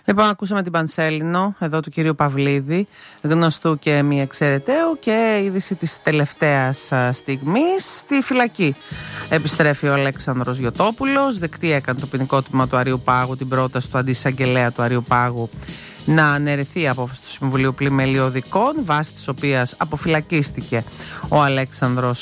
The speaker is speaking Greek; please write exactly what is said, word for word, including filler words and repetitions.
Λοιπόν, ακούσαμε την Πανσέλινο εδώ του κυρίου Παυλίδη, γνωστού και μη εξαιρεταίου, και είδηση της τελευταίας στιγμής: στη φυλακή επιστρέφει ο Αλέξανδρος Γιωτόπουλος. Δεκτή έκανε το ποινικό τμήμα του Αριού Πάγου την πρόταση του αντισαγγελέα του Αριού Πάγου να αναιρεθεί η απόφαση του Συμβουλίου Πλημελιωδικών, βάσει της οποίας αποφυλακίστηκε ο Αλέξανδρος